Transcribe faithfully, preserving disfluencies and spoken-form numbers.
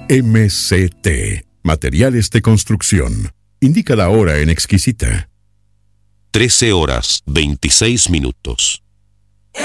M C T, Materiales de Construcción. Indica la hora en Exquisita. trece horas, veintiséis minutos.